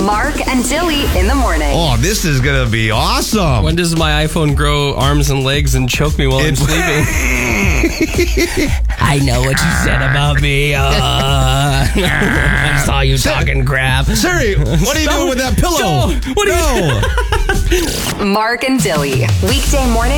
Mark and Dilly in the morning. Oh, this is going to be awesome. When does my iPhone grow arms and legs and choke me while I'm sleeping? I know what you said about me. I saw you talking crap. Siri, what are you doing with that pillow? What are you Mark and Dilly, weekday morning.